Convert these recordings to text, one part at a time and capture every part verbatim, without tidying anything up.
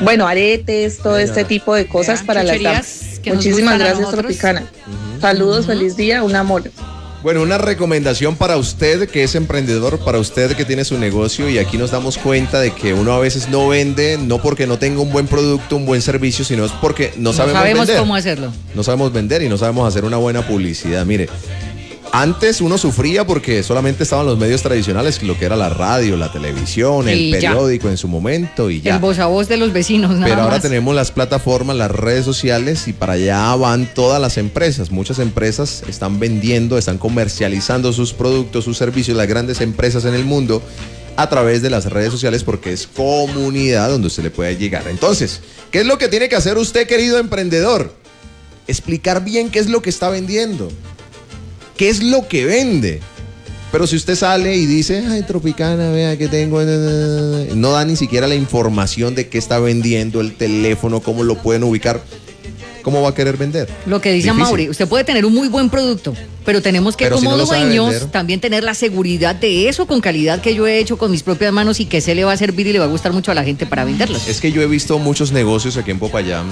bueno, aretes, todo Ay, este tipo de cosas Vean, para las damas. Muchísimas gracias, Tropicana. Uh-huh. Saludos, uh-huh. Feliz día, un amor. Bueno, una recomendación para usted que es emprendedor, para usted que tiene su negocio, y aquí nos damos cuenta de que uno a veces no vende, no porque no tenga un buen producto, un buen servicio, sino es porque no sabemos, no sabemos vender. cómo hacerlo. No sabemos vender y no sabemos hacer una buena publicidad. Mire, antes uno sufría porque solamente estaban los medios tradicionales, lo que era la radio, la televisión, y el periódico ya. En su momento y ya. El voz a voz de los vecinos, nada Pero ahora más. tenemos las plataformas, las redes sociales, y para allá van todas las empresas. Muchas empresas están vendiendo, están comercializando sus productos, sus servicios, las grandes empresas en el mundo, a través de las redes sociales, porque es comunidad donde usted le puede llegar. Entonces, ¿qué es lo que tiene que hacer usted, querido emprendedor? Explicar bien qué es lo que está vendiendo. ¿Qué es lo que vende? Pero si usted sale y dice, ay, Tropicana, vea que tengo... No da ni siquiera la información de qué está vendiendo, el teléfono, cómo lo pueden ubicar. ¿Cómo va a querer vender? Lo que dice Difícil. Mauri, usted puede tener un muy buen producto, pero tenemos que, pero como si no dueños, también tener la seguridad de eso con calidad que yo he hecho con mis propias manos y que se le va a servir y le va a gustar mucho a la gente para venderlos. Es que yo he visto muchos negocios aquí en Popayán.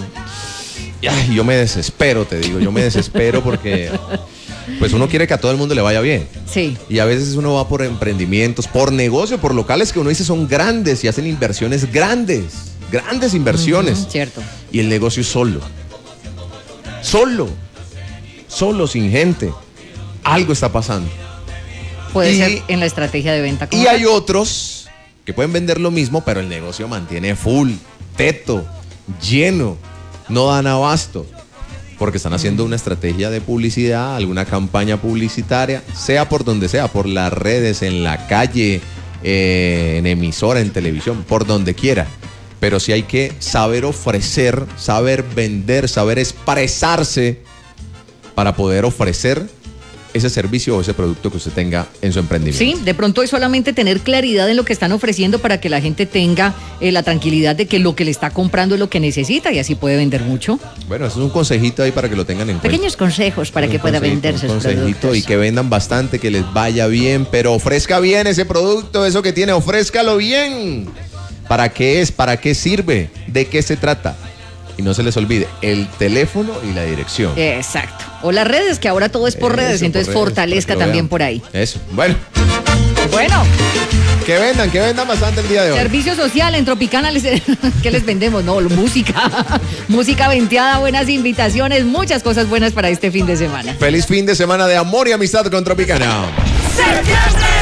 Y yo me desespero, te digo, yo me desespero porque... Pues uno quiere que a todo el mundo le vaya bien. Sí. Y a veces uno va por emprendimientos, por negocios, por locales que uno dice son grandes y hacen inversiones grandes, grandes inversiones. Uh-huh, cierto. Y el negocio es solo. Solo. Solo, sin gente. Algo está pasando. Puede y, ser en la estrategia de venta. Y hay otros que pueden vender lo mismo, pero el negocio mantiene full, teto, lleno, no dan abasto. Porque están haciendo una estrategia de publicidad, alguna campaña publicitaria, sea por donde sea, por las redes, en la calle, eh, en emisora, en televisión, por donde quiera. Pero sí hay que saber ofrecer, saber vender, saber expresarse para poder ofrecer ese servicio o ese producto que usted tenga en su emprendimiento. Sí, de pronto es solamente tener claridad en lo que están ofreciendo para que la gente tenga eh, la tranquilidad de que lo que le está comprando es lo que necesita y así puede vender mucho. Bueno, eso es un consejito ahí para que lo tengan en cuenta. Pequeños consejos para un que pueda vender sus consejito productos. Y que vendan bastante, que les vaya bien, pero ofrezca bien ese producto, eso que tiene, ofrézcalo bien. ¿Para qué es? ¿Para qué sirve? ¿De qué se trata? Y no se les olvide, el teléfono y la dirección. Exacto. O las redes, que ahora todo es por Eso, redes, entonces por redes, fortalezca también vean. Por ahí. Eso, bueno. Bueno. Que vendan, que vendan bastante el día de hoy. Servicio social en Tropicana, les, ¿qué les vendemos? No, música. Música venteada, buenas invitaciones, muchas cosas buenas para este fin de semana. Feliz fin de semana de amor y amistad con Tropicana. ¡Septiembre!